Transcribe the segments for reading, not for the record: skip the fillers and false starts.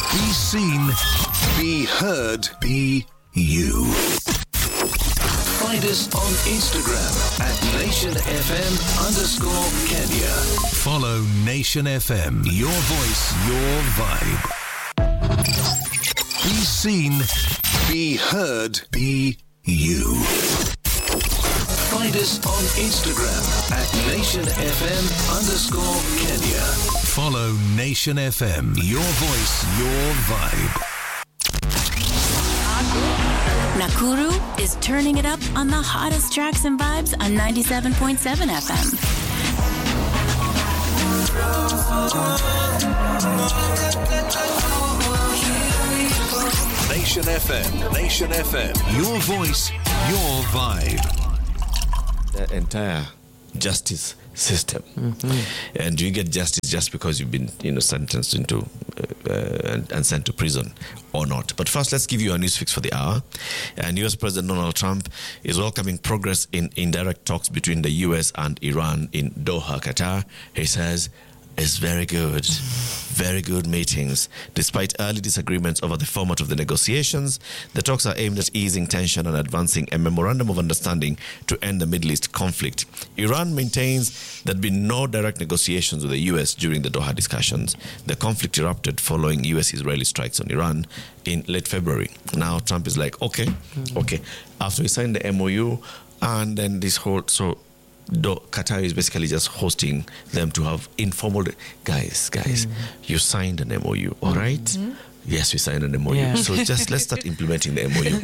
Be seen, be heard, be you. Find us on Instagram at NationFM_Kenya. Follow Nation FM. Your voice, your vibe. Be seen, be heard, be you. Find us on Instagram at NationFM_Kenya. Follow Nation FM. Your voice, your vibe. Nakuru is turning it up on the hottest tracks and vibes on 97.7 FM. Nation FM, Nation FM. Your voice, your vibe. The entire justice system. And do you get justice just because you've been, sentenced into and sent to prison or not? But first, let's give you a news fix for the hour. And US President Donald Trump is welcoming progress in indirect talks between the US and Iran in Doha, Qatar. He says it's very good meetings. Despite early disagreements over the format of the negotiations, the talks are aimed at easing tension and advancing a memorandum of understanding to end the Middle East conflict. Iran maintains there had been no direct negotiations with the US during the Doha discussions. The conflict erupted following US-Israeli strikes on Iran in late February. Now Trump is like, okay. After we signed the MOU, and then this whole... Qatar is basically just hosting them to have informal... Guys, you signed an MOU, all right? Yes, we signed an MOU. Yeah. So just let's start implementing the MOU.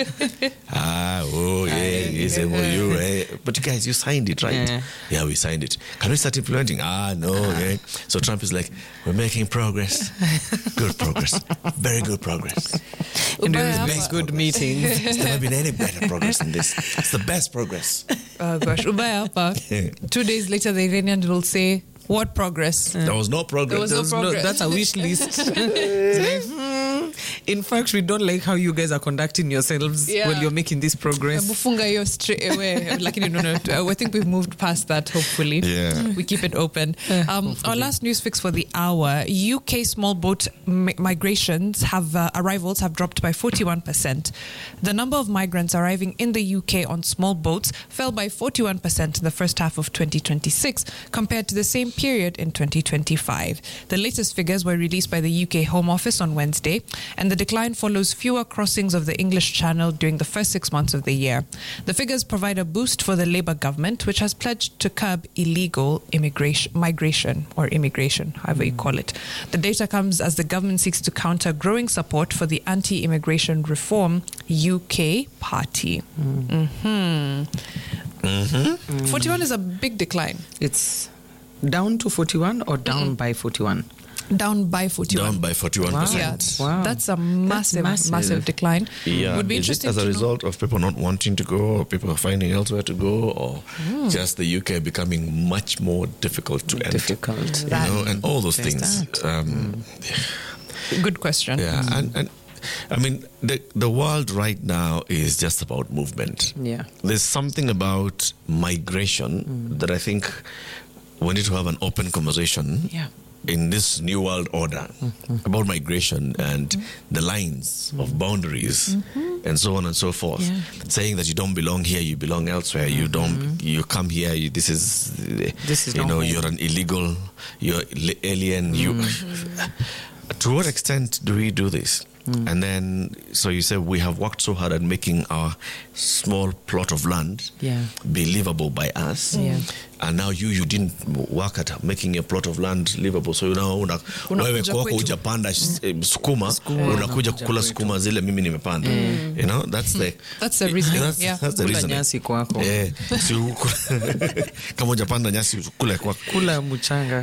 It's MOU, right? But guys, you signed it, right? Yeah, we signed it. Can we start implementing? No. So Trump is like, we're making progress. Good progress. Very good progress. And it was good meetings. There's never been any better progress than this. It's the best progress. Oh gosh, Ubaya, 2 days later the Iranians will say, what progress? There was no progress. That's a wish list. In fact, we don't like how you guys are conducting yourselves when you're making this progress. Bufunga yo straight away. Like, no. I think we've moved past that, hopefully. Yeah. We keep it open. Our last news fix for the hour. UK small boat migrations arrivals have dropped by 41%. The number of migrants arriving in the UK on small boats fell by 41% in the first half of 2026 compared to the same period in 2025. The latest figures were released by the UK Home Office on Wednesday, and the decline follows fewer crossings of the English Channel during the first 6 months of the year. The figures provide a boost for the Labour government, which has pledged to curb illegal migration, however you call it. The data comes as the government seeks to counter growing support for the Anti-Immigration Reform UK Party. 41 is a big decline. It's down to 41 or down by 41? Down by 41. Down by 41%. Wow. That's a massive decline. Yeah. Would be Is it interesting as a result of people not wanting to go, or people finding elsewhere to go, or just the UK becoming much more difficult to enter? And all those things. Good question. Yeah, and I mean, the world right now is just about movement. Yeah. There's something about migration that I think we need to have an open conversation in this new world order about migration and the lines of boundaries and so on and so forth. Saying that you don't belong here, you belong elsewhere. You come here, this is you're an illegal, you're alien. To what extent do we do this? And then, so you say we have worked so hard at making our small plot of land be livable by us. And now you didn't work at making your plot of land livable. So now wewe kwako hujapanda sukuma, unakuja kukula sukuma zile mimi nimepanda. That's the reasoning. That's the reasoning. Nyasi kwako. Kama hujapanda nyasi kule kwako. Kula mchanga.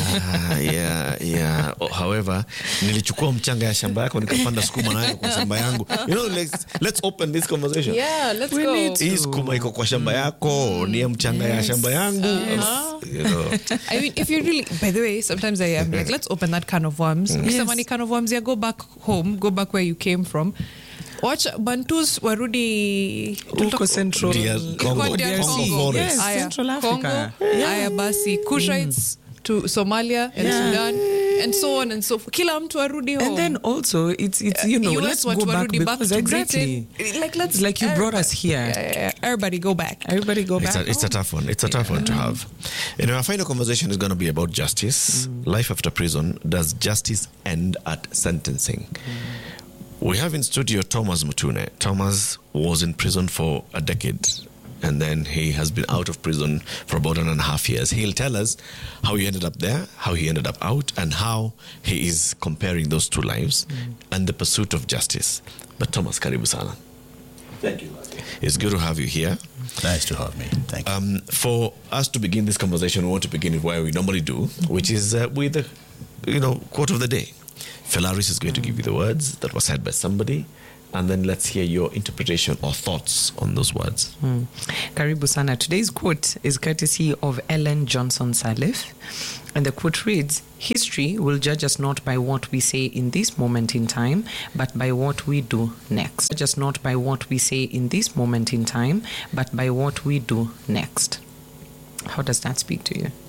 Yeah. However, nilichukua mchanga ya shamba yako nikapanda sukuma nayo kwa shamba yangu. Let's open this conversation. Yeah, let's go. Hii sukuma iko kwa shamba yako, ni mchanga ya shamba yangu. I mean, if you really, by the way, sometimes I am like, let's open that can of worms. Mr. Mani can of worms, go back home, go back where you came from. Watch Bantus warudi Tulko Central Congo. Yes, Central Africa. Congo. Basi Kushites to Somalia and Sudan. and so on and so forth. Kila mtu arudi home. And then also, it's you know, let's go back because exactly. Let's like you brought us here. Everybody go back. Everybody go back. It's a tough one. It's a tough one to have. You know, our final conversation is going to be about justice. Life after prison. Does justice end at sentencing? We have in studio Thomas Mutune. Thomas was in prison for a decade, and then he has been out of prison for about 1.5 years. He'll tell us how he ended up there, how he ended up out, and how he is comparing those two lives and the pursuit of justice. But Thomas, karibu sana. Thank you. It's good to have you here. Nice to have me. Thank you. For us to begin this conversation, we want to begin with where we normally do, which is with the, quote of the day. Felaris is going to give you the words that were said by somebody, and then let's hear your interpretation or thoughts on those words. Karibu sana. Today's quote is courtesy of Ellen Johnson Sirleaf, and the quote reads, "History will judge us not by what we say in this moment in time, but by what we do next. Judge us not by what we say in this moment in time, but by what we do next." How does that speak to you?